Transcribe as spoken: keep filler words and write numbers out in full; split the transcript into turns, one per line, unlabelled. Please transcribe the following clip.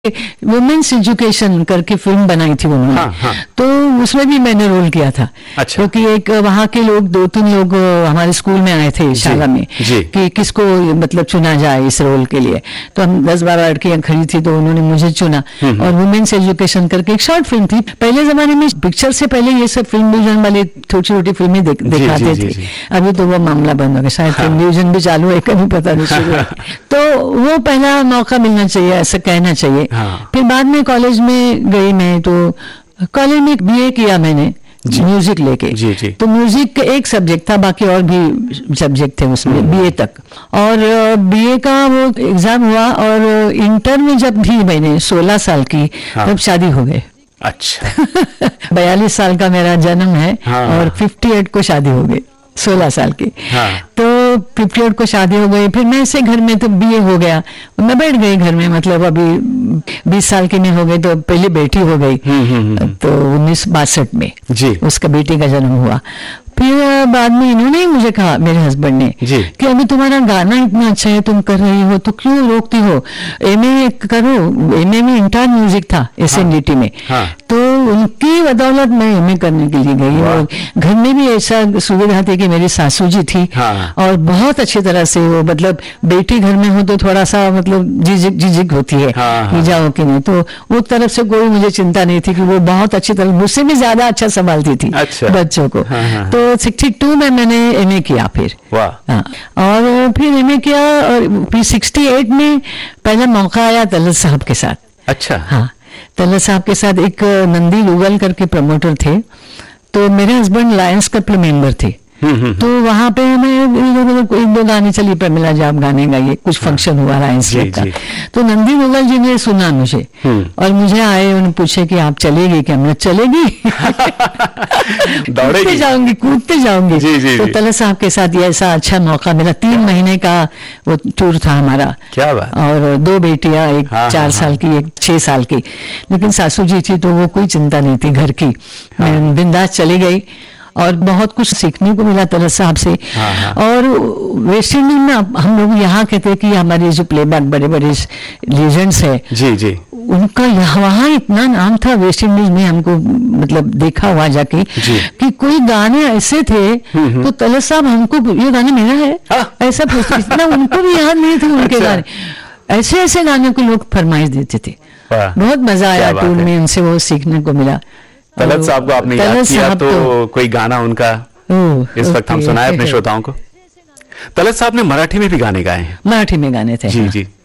Women's education करके film बनाई थी उन्होंने। हाँ, हाँ. तो उसमें भी मैंने रोल किया था। अच्छा। क्योंकि एक वहाँ के लोग दो तीन लोग हमारे स्कूल में आए थे शाला में कि किसको मतलब चुना जाए इस रोल के लिए। तो हम दस बारह लड़कियां खड़ी थी तो उन्होंने मुझे चुना और वुमेन्स एजुकेशन करके एक शॉर्ट फिल्म थी। पहले जमाने में पिक्चर से पहले ये सब फिल्म डिवीजन वाले छोटी छोटी फिल्में दिखाते थे। अभी तो वो मामला बंद हो गया, शायद फिल्म डिवीजन भी चालू है कभी पता नहीं। तो वो पहला मौका मिलना चाहिए ऐसा कहना चाहिए। हाँ। फिर बाद में कॉलेज में गई मैं, तो कॉलेज में बीए किया मैंने म्यूजिक लेके। जी, जी. तो म्यूजिक एक सब्जेक्ट था, बाकी और भी सब्जेक्ट थे उसमें बीए तक। और बीए का वो एग्जाम हुआ और इंटर में जब थी मैंने सोलह साल की। हाँ. तब शादी हो गई।
अच्छा।
बयालीस साल का मेरा जन्म है। हाँ. और अट्ठावन को शादी हो गई, सोलह साल की। हाँ. तो अट्ठावन को शादी हो गई। फिर मैं ऐसे घर में तो बीए हो गया, मैं बैठ गई घर में। मतलब अभी बीस साल की नहीं हो गई तो पहली बेटी हो गई। तो उन्नीस बासठ में जी उसका बेटी का जन्म हुआ। फिर बाद में इन्होंने ही मुझे कहा, मेरे हस्बैंड ने, कि अभी तुम्हारा गाना इतना अच्छा है, तुम कर रही हो तो क्यों रोकती हो, एमए करो। एमए में इंटर म्यूजिक था एसएनडीटी में। हाँ. तो उनकी बदौलत मैं एमए करने के लिए गई। और घर में भी ऐसा सुविधा थी कि मेरी सासू जी थी। हाँ. और बहुत अच्छी तरह से वो मतलब बेटी घर में हो तो थोड़ा सा मतलब झिझक झिझक होती है। हाँ, हाँ. जाओ कि नहीं, तो उस तरफ से कोई मुझे चिंता नहीं थी कि वो बहुत अच्छी तरह मुझसे भी ज्यादा अच्छा संभालती थी। अच्छा. बच्चों को। हाँ, हाँ. तो सिक्सटी टू में मैंने एमए किया फिर। वाह. हाँ. और फिर एमए किया और फिर सिक्सटी एट में पहला मौका आया तलत साहब के साथ। अच्छा. हाँ, तलत साहब के साथ एक नंदी लुगल करके प्रमोटर थे, तो मेरे हस्बैंड लायंस क्लब मेंबर थे। तो वहां पे हमें एक दो गाने चली, प्रमिला जी आप गाने गाइए, कुछ फंक्शन हुआ लायंस क्लब का। तो नंदी मुगल जी ने सुना मुझे और मुझे आए, उन्होंने पूछे कि आप चलेगी क्या? मैं चलेगी। दौड़ते जाऊंगी, कूदते जाऊंगी। जी, जी, तो तलत साहब के साथ ये ऐसा अच्छा मौका मिला। तीन महीने का वो टूर था हमारा। क्या बात। और दो बेटियां, एक हाँ, चार हाँ, साल की, एक छह साल की। लेकिन सासू जी थी तो वो कोई चिंता नहीं थी घर की। हाँ. मैं बिंदास चली गई और बहुत कुछ सीखने को मिला तलत साहब से। हाँ, हाँ. और वेस्ट इंडीज में हम लोग यहाँ कहते हैं कि हमारे जो प्लेबैक बड़े बड़े लीजेंड्स है, जी जी, उनका वहाँ इतना नाम था वेस्ट इंडीज में, हमको मतलब देखा हुआ जाके कि कोई गाने ऐसे थे तो तलत साहब हमको ये गाने मेरा है। हाँ? ऐसा इतना उनको भी याद नहीं थे उनके अच्छा। गाने, ऐसे ऐसे गाने को लोग फरमाइश देते थे। बहुत मजा आया टूर में, उनसे वो सीखने को मिला।
तलत साहब को आपने याद किया तो, तो कोई गाना उनका इस वक्त हम सुनाए अपने श्रोताओं को। तलत साहब ने मराठी में भी गाने गाए हैं।
मराठी में गाने थे।
जी जी।